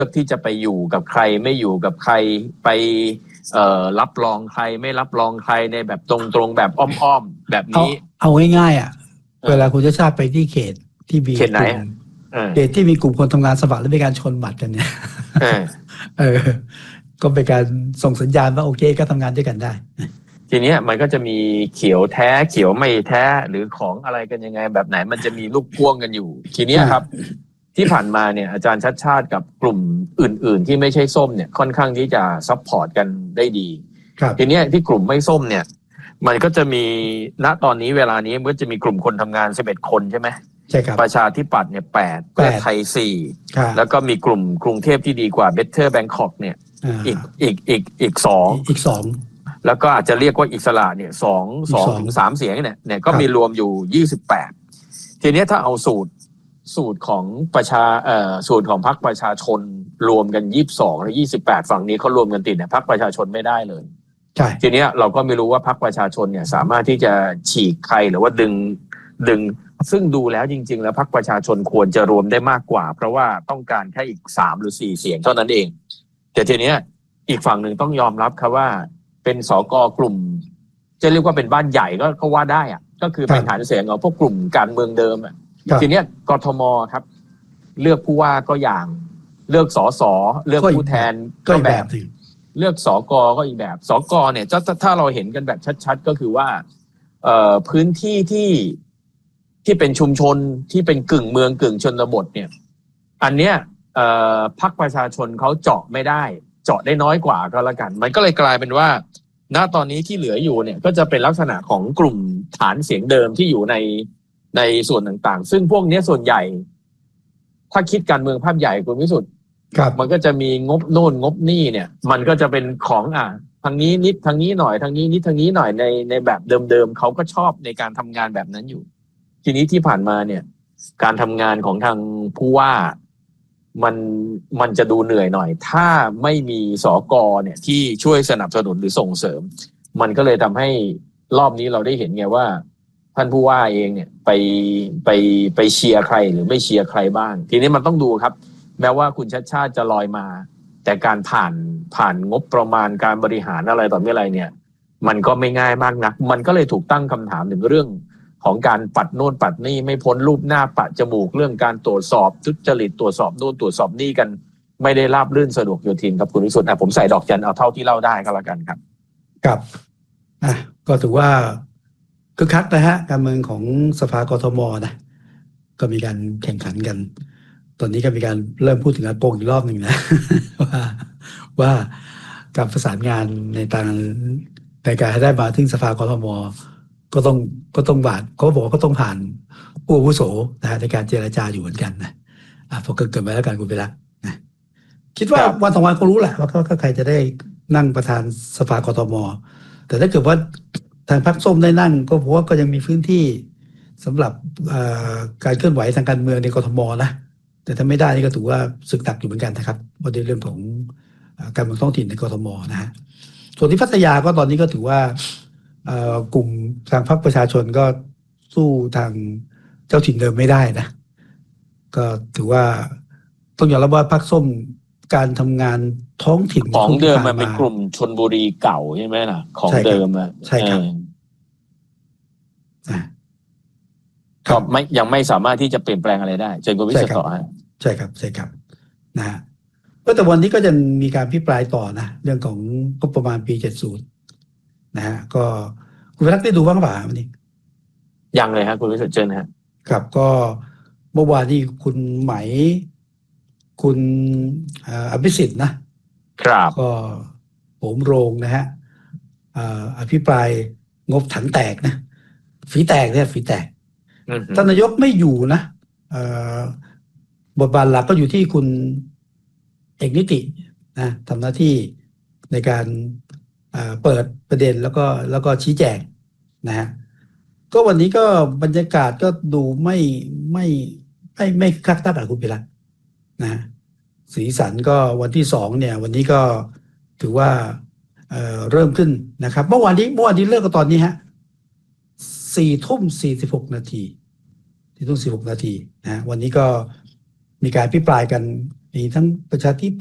อกที่จะไปอยู่กับใครไม่อยู่กับใครไปรับรองใครไม่รับรองใครในแบบตรงๆแบบอ้อมๆแบบนี้เอาง่ายๆเวลาคุณชาติไปที่เขตที่มีเขตไหนเขตที่มีกลุ่มคนทำงานสมัครและมีการชนบัตรกันเนี่ยก็เป็นการส่งสัญญาณว่าโอเคก็ทำงานด้วยกันได้ทีนี้มันก็จะมีเขียวแท้เขียวไม่แท้หรือของอะไรกันยังไงแบบไหนมันจะมีลูกพ่วงกันอยู่ทีนี้ครับที่ผ่านมาเนี่ยอาจารย์ชัดชาติกับกลุ่มอื่นๆที่ไม่ใช่ส้มเนี่ยค่อนข้างที่จะซัพพอร์ตกันได้ดีทีนี้ที่กลุ่มไม่ส้มเนี่ยมันก็จะมีณตอนนี้เวลานี้มันก็จะมีกลุ่มคนทำงาน11คนใช่ไหมใช่ครับประชาธิปัตย์เนี่ย8เพื่อไทย4แล้วก็มีกลุ่มกรุงเทพที่ดีกว่า Better Bangkok เนี่ยอีก2แล้วก็อาจจะเรียกว่าอิสระเนี่ย2ถึง3เสียงเนี่ยก็มีรวมอยู่28ทีนี้ถ้าเอาสูตรของสูตรของพรรคประชาชนรวมกัน22และ28ฝั่งนี้เขารวมกันติดเนี่ยพรรคประชาชนไม่ได้เลยใช่ทีนี้เราก็ไม่รู้ว่าพรรคประชาชนเนี่ยสามารถที่จะฉีกใครหรือว่าดึงซึ่งดูแล้วจริงๆแล้วพรรคประชาชนควรจะรวมได้มากกว่าเพราะว่าต้องการแค่อีก3หรือ4เสียงเท่านั้นเองแต่ทีนี้อีกฝั่งหนึ่งต้องยอมรับครับว่าเป็นสก.กลุ่มจะเรียกว่าเป็นบ้านใหญ่ก็ว่าได้อะก็คือเป็นฐานเสียงของพวกกลุ่มการเมืองเดิมทีนี้กทมครับเลือกผู้ว่าก็อย่างเลือกสสเลือกผู้แทนก็แบบเลือกสกก็อีกแบบสกเนี่ยถ้าเราเห็นกันแบบชัดๆก็คือว่าพื้นที่ที่เป็นชุมชนที่เป็นกึ่งเมืองกึ่งชนบทเนี่ยอันเนี้ยพรรคประชาชนเขาเจาะไม่ได้เจาะได้น้อยกว่าก็แล้วกันมันก็เลยกลายเป็นว่าณตอนนี้ที่เหลืออยู่เนี่ยก็จะเป็นลักษณะของกลุ่มฐานเสียงเดิมที่อยู่ในส่วนต่างๆซึ่งพวกนี้ส่วนใหญ่ถ้าคิดการเมืองภาพใหญ่คุณวิสุทธิ์มันก็จะมีงบโน่นงบนี่เนี่ยมันก็จะเป็นของทางนี้นิดทางนี้หน่อยทางนี้นิดทางนี้หน่อยในแบบเดิมๆเขาก็ชอบในการทำงานแบบนั้นอยู่ทีนี้ที่ผ่านมาเนี่ยการทำงานของทางผู้ว่ามันจะดูเหนื่อยหน่อยถ้าไม่มีสก.เนี่ยที่ช่วยสนับสนุนหรือส่งเสริมมันก็เลยทำให้รอบนี้เราได้เห็นไงว่าท่านผู้ว่าเองเนี่ยไปเชียร์ใครหรือไม่เชียร์ใครบ้างทีนี้มันต้องดูครับแม้ว่าคุณชัชชาติจะลอยมาแต่การผ่านงบประมาณการบริหารอะไรต่อเมื่อไรเนี่ยมันก็ไม่ง่ายมากนักมันก็เลยถูกตั้งคำถามถึงเรื่องของการปัดโน่นปัดนี่ไม่พ้นรูปหน้าปัดจมูกเรื่องการตรวจสอบทุจริตตรวจสอบโน่นตรวจสอบนี่กันไม่ได้ราบรื่นสะดวกโยทินครับคุณวิสุทธิ์ผมใส่ดอกจันเอาเท่าที่เล่าได้ก็แล้วกันครับครับก็ถือว่าคึกคักนะฮะการเมืองของสภากทมนะก็มีการแข่งขันกันตอนนี้ก็มีการเริ่มพูดถึงการโกงอีกรอบหนึ่งนะว่าการประสานงานในการให้ได้มาถึงสภากทมก็ต้องผ่านเขาบอกว่าก็ต้องผ่านผู้อาวุโสนะฮะในการเจรจาอยู่เหมือนกันนะพอเกิดมาแล้วกันคุณไปละนะคิดว่าวันสองวันก็รู้แหละว่าก็ใครจะได้นั่งประธานสภากทมแต่ถ้าเกิดว่าทางพรรคส้มได้นั่งก็ผมว่าก็ยังมีพื้นที่สำหรับการเคลื่อนไหวทางการเมืองในกทมนะแต่ถ้าไม่ได้นี่ก็ถือว่าสึกหนักอยู่เหมือนกันนะครับเพราะในเรื่องของการเมืองท้องถิ่นในกทมนะฮะส่วนที่พัทยาก็ตอนนี้ก็ถือว่ากลุ่มทางพรรคประชาชนก็สู้ทางเจ้าถิ่นเดิมไม่ได้นะก็ถือว่าต้องยอมรับว่าพรรคส้มการทำงานท้องถิ่นของเดิมมันเป็นกลุ่มชลบุรีเก่าใช่ไหมล่ะของเดิมใช่ครับก็ยังไม่สามารถที่จะเปลี่ยนแปลงอะไรได้เชิญคุณวิศต่อฮะใช่ครับนะฮะแต่วันนี้ก็จะมีการพิปรายต่อนะเรื่องของงบประมาณปี70นะฮะก็คุณวิรักได้ดูบ้างเปล่าวันนี้ยังเลยครับคุณวิศเชิญฮะครับก็เมื่อวานนี้คุณไหมคุณอภิสิทธิ์นะครับก็โหมโรงนะฮะอภิปรายงบถังแตกนะฝีแตกท่านนายกไม่อยู่นะบทบาทหลักก็อยู่ที่คุณเอกนิตินะทำหน้าที่ในการเปิดประเด็นแล้วก็ชี้แจงนะฮะก็วันนี้ก็บรรยากาศก็ดูไม่คักนักคุณพิรัตน์นะสีสันก็วันที่2เนี่ยวันนี้ก็ถือว่าเริ่มขึ้นนะครับเมื่อวานนี้เลิกกันตอนนี้ฮะ4:46 นาทีนะวันนี้ก็มีการพิปรายกันมีทั้งประชาธิ